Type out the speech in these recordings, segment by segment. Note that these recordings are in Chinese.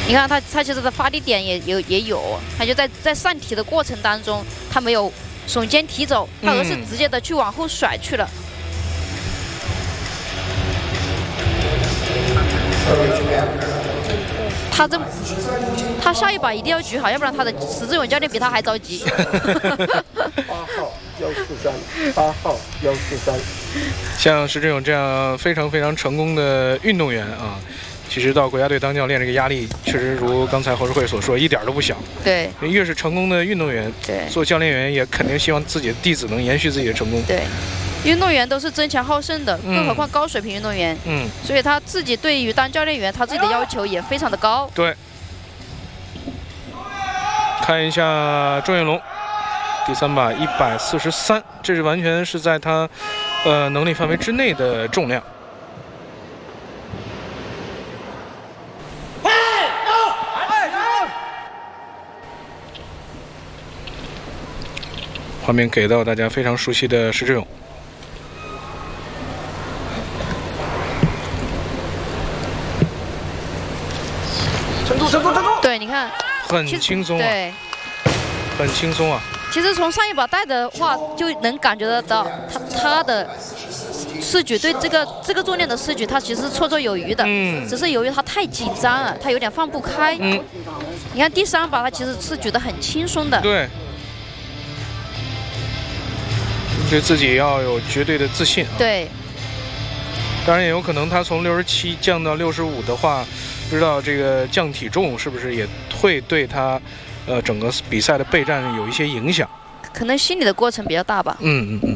你看他其实的发力点也有，他就在上提的过程当中，他没有耸肩提走，他而是直接的去往后甩去了。他下一把一定要举好，要不然他的石志勇教练比他还着急。 8号143，8号143。 像石志勇这样非常成功的运动员啊，其实到国家队当教练，这个压力确实如刚才侯世慧所说，一点都不小。 对， 越是成功的运动员， 对， 做教练员也肯定希望自己的弟子能延续自己的成功。 对。运动员都是争强好胜的，更何况高水平运动员。所以他自己对于当教练员，他自己的要求也非常的高。 对。看一下周彦龙，第3把143，这是完全是在他能力范围之内的重量。画面给到大家非常熟悉的石志勇。 撑住！ 对，你看， 很轻松啊， 对， 很轻松啊。 其实从上一把带的话，就能感觉得到他的试举对这个重量的试举，他其实是绰绰有余的。只是由于他太紧张了，他有点放不开。你看第3把他其实是举得很轻松的。 对。对自己要有绝对的自信啊。 对。 当然也有可能他从67降到65的话，不知道这个降体重是不是也会对他整个比赛的备战有一些影响。 可能心理的过程比较大吧。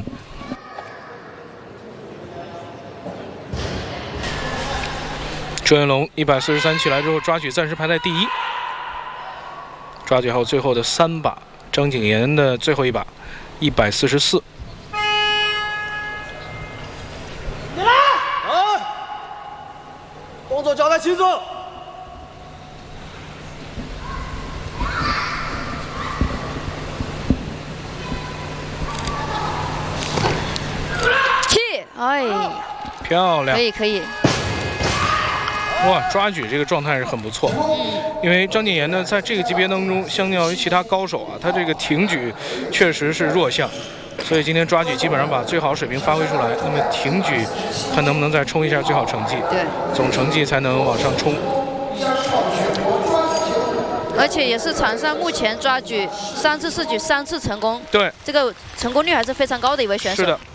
周彦龙143起来之后，抓举暂时排在第1。抓举后最后的3把，张景言的最后一把144。 动作交代清楚。 哎， 漂亮， 可以。 哇，抓举这个状态是很不错。因为张景言呢，在这个级别当中，相较于其他高手啊，他这个挺举确实是弱项，所以今天抓举基本上把最好水平发挥出来。那么挺举，看能不能再冲一下最好成绩， 对， 总成绩才能往上冲。 而且也是场上目前抓举3次试举3次成功， 对， 这个成功率还是非常高的一位选手。 是的。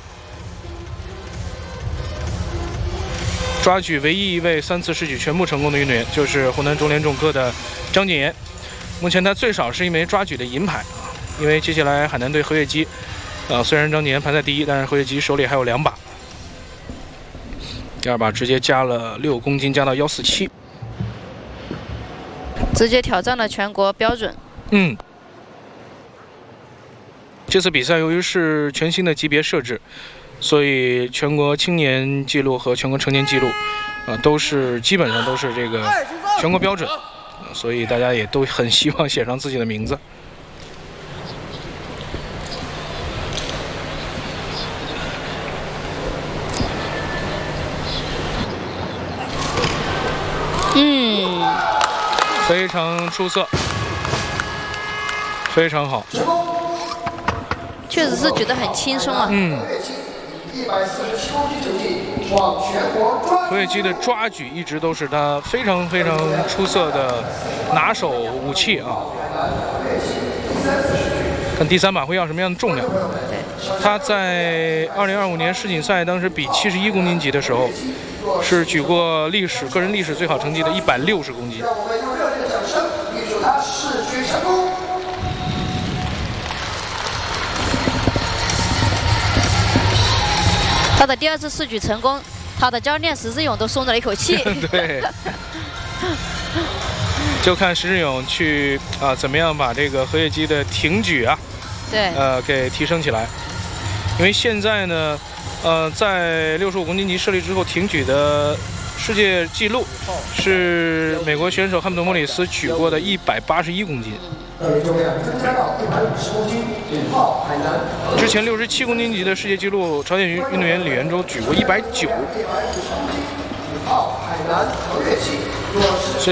抓举唯一一位3次试举全部成功的运动员，就是湖南中联重科的张景言。目前他最少是一枚抓举的银牌啊，因为接下来海南队何跃基，虽然张景言排在第1，但是何跃基手里还有2把。第2把直接加了6公斤，加到147， 直接挑战了全国标准。 这次比赛由于是全新的级别设置，所以全国青年纪录和全国成年纪录，基本上都是这个全国标准，所以大家也都很希望写上自己的名字。非常出色，非常好， 确实是举得很轻松啊。 何跃基的抓举一直都是他非常出色的拿手武器啊。看第3把会要什么样的重量？他在2025年世锦赛当时比71公斤级的时候，是举过个人历史最好成绩的160公斤。 他的第2次试举成功，他的教练石志勇都松了一口气。 对，就看石志勇去怎么样把这个何跃基的挺举对， 给提升起来。因为现在呢，在65公斤级设立之后，挺举的世界纪录是美国选手汉密尔顿·莫里斯举过的181公斤。之前67公斤级的世界纪录，朝鲜运动员李元洲举过190。